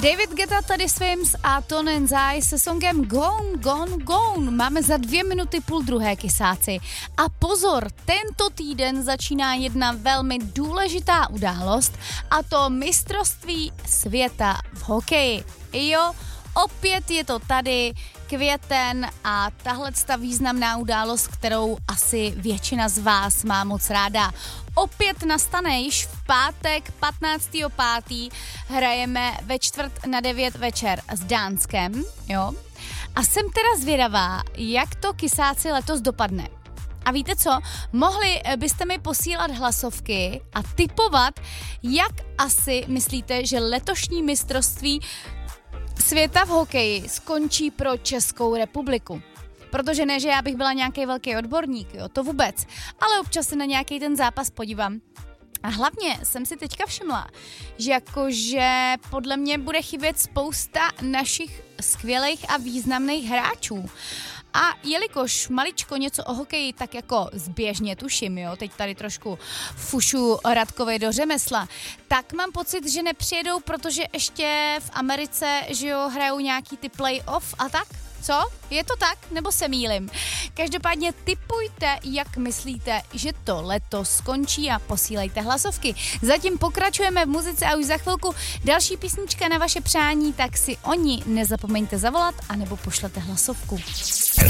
David Guetta tady Swims a Tony Zai se songem Gone, Gone, Gone. Máme za 2 minuty půl druhé, Kysáci. A pozor, tento týden začíná jedna velmi důležitá událost, a to mistrovství světa v hokeji. Jo, opět je to tady, květen, a tahle významná událost, kterou asi většina z vás má moc ráda. Opět nastane již v pátek 15.5. hrajeme ve 8:45 večer s Dánskem, jo. A jsem teda zvědavá, jak to, Kysáci, letos dopadne. A víte co? Mohli byste mi posílat hlasovky a tipovat, jak asi myslíte, že letošní mistrovství světa v hokeji skončí pro Českou republiku. Protože ne, že já bych byla nějaký velký odborník, jo, to vůbec, ale občas se na nějaký ten zápas podívám. A hlavně jsem si teďka všimla, že jakože podle mě bude chybět spousta našich skvělých a významných hráčů. A jelikož maličko něco o hokeji tak jako zběžně tuším, jo, teď tady trošku fušu Radkovi do řemesla, tak mám pocit, že nepřijedou, protože ještě v Americe, že jo, hrajou nějaký ty play-off a tak. Co? Je to tak? Nebo se mýlim? Každopádně tipujte, jak myslíte, že to letos skončí, a posílejte hlasovky. Zatím pokračujeme v muzice a už za chvilku další písnička na vaše přání, tak si o ní nezapomeňte zavolat anebo pošlete hlasovku.